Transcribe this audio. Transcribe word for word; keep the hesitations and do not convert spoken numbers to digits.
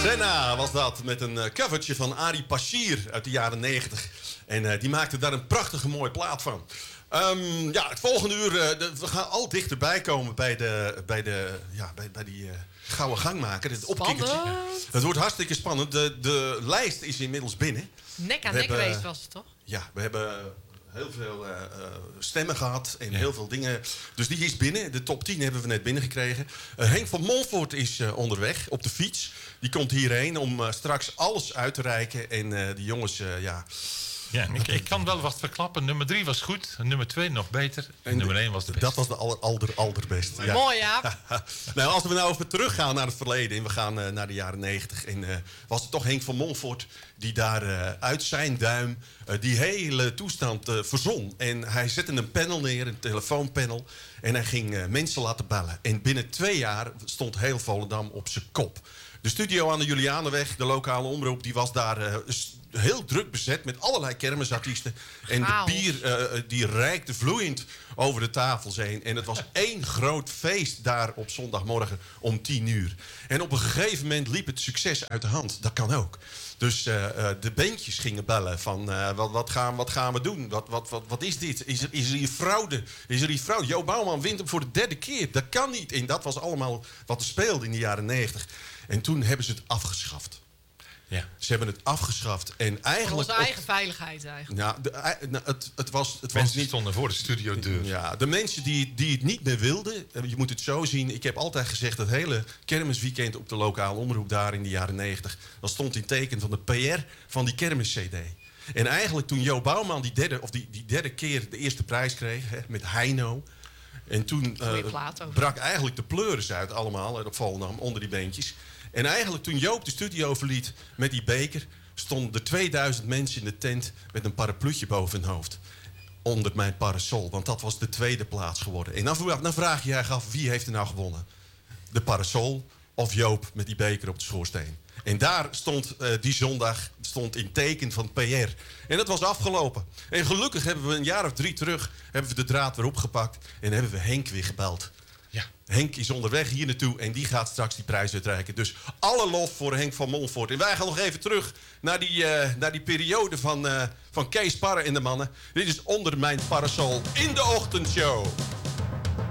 Senna was dat, met een uh, covertje van Ari Pashir uit de jaren negentig. En uh, die maakte daar een prachtige mooie plaat van. Um, ja, het volgende uur, uh, de, we gaan al dichterbij komen bij, de, bij, de, ja, bij, bij die uh, gouden gangmaker. Het opkikkertje. Het wordt hartstikke spannend. De, de lijst is inmiddels binnen. Nek aan nek geweest was het toch? Ja, we hebben heel veel uh, stemmen gehad en ja. heel veel dingen. Dus die is binnen. De top tien hebben we net binnengekregen. Uh, Henk van Montfort is uh, onderweg op de fiets. Die komt hierheen om uh, straks alles uit te reiken. En uh, die jongens, uh, ja... Ja, ik, ik kan wel wat verklappen. Nummer drie was goed. Nummer twee nog beter. En, en nummer één was de beste. Dat was de aller, alder, allerbeste. Ja. Mooi, ja. Nou, als we nou even teruggaan naar het verleden. En we gaan uh, naar de jaren negentig. En uh, was het toch Henk van Montfort die daar uh, uit zijn duim uh, die hele toestand uh, verzon. En hij zette een panel neer, een telefoonpanel. En hij ging uh, mensen laten bellen. En binnen twee jaar stond heel Volendam op zijn kop. De studio aan de Julianenweg, de lokale omroep, die was daar uh, heel druk bezet met allerlei kermisartiesten. En de bier uh, die reikte vloeiend over de tafels heen. En het was één groot feest daar op zondagmorgen om tien uur. En op een gegeven moment liep het succes uit de hand. Dat kan ook. Dus uh, uh, de bandjes gingen bellen van uh, wat, wat, gaan, wat gaan we doen? Wat, wat, wat, wat is dit? Is er, is er hier fraude? Is er hier fraude? Jo Bouwman wint hem voor de derde keer. Dat kan niet. En dat was allemaal wat er speelde in de jaren negentig. En toen hebben ze het afgeschaft. Ja. Ze hebben het afgeschaft. En eigenlijk voor onze eigen veiligheid eigenlijk. Nou, de, nou, het, het was, het mensen was niet, stonden voor de studiodeur. Ja, de mensen die, die het niet meer wilden. Je moet het zo zien. Ik heb altijd gezegd dat hele kermisweekend op de lokale omroep daar in de jaren negentig. Dat stond in teken van de P R van die kermis-C D. En eigenlijk toen Jo Bouwman die derde, of die, die derde keer de eerste prijs kreeg. Hè, met Heino. En toen uh, brak eigenlijk de pleuris uit allemaal op Volendam onder die beentjes. En eigenlijk toen Joop de studio verliet met die beker, stonden er tweeduizend mensen in de tent met een parapluutje boven hun hoofd. Onder mijn parasol, want dat was de tweede plaats geworden. En dan, dan vraag je je af, wie heeft er nou gewonnen? De parasol of Joop met die beker op de schoorsteen? En daar stond uh, die zondag stond in teken van P R. En dat was afgelopen. En gelukkig hebben we een jaar of drie terug hebben we de draad weer opgepakt en hebben we Henk weer gebeld. Ja. Henk is onderweg hier naartoe en die gaat straks die prijs uitreiken. Dus alle lof voor Henk van Montfort. En wij gaan nog even terug naar die, uh, naar die periode van, uh, van Kees Parre en de mannen. Dit is Onder mijn parasol in de ochtendshow.